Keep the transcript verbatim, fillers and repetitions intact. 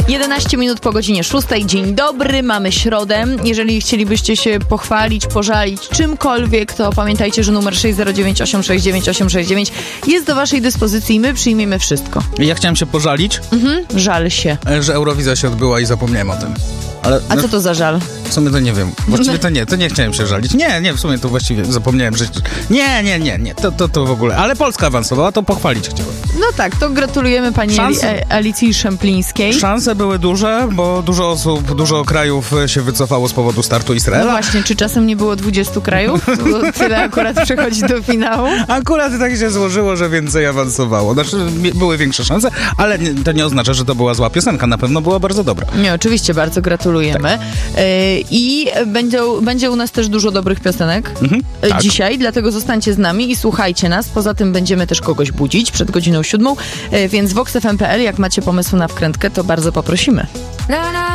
jedenaście minut po godzinie szóstej. Dzień dobry, mamy środę. Jeżeli chcielibyście się pochwalić, pożalić czymkolwiek, to pamiętajcie, że numer sześć zero dziewięć osiem sześć dziewięć osiem sześć dziewięć jest do waszej dyspozycji i my przyjmiemy wszystko. Ja chciałem się pożalić, Mhm, żal się. że Eurowizja się odbyła i zapomniałem o tym. Ale A no, co to za żal? w sumie to nie wiem. Właściwie to nie, to nie chciałem się żalić. Nie, nie, w sumie to właściwie zapomniałem, że... Nie, nie, nie, nie, to, to, to w ogóle. Ale Polska awansowała, to pochwalić chciałem. No tak, to gratulujemy pani Szanse- Ali- Alicji Szemplińskiej. Szanse były duże, bo dużo osób, dużo krajów się wycofało z powodu startu No Izraela. właśnie, czy czasem nie było dwudziestu krajów? Bo tyle akurat przechodzi do finału. Akurat tak się złożyło, że więcej awansowało. Znaczy, mi- były większe szanse, ale nie, to nie oznacza, że to była zła piosenka. Na pewno była bardzo dobra. Nie, oczywiście, bardzo gratulujemy. Yy, I będzie, będzie u nas też dużo dobrych piosenek Mhm, yy, tak. dzisiaj, dlatego zostańcie z nami i słuchajcie nas. Poza tym będziemy też kogoś budzić przed godziną siódmą, yy, więc vox f m kropka p l, jak macie pomysł na wkrętkę, to bardzo poprosimy.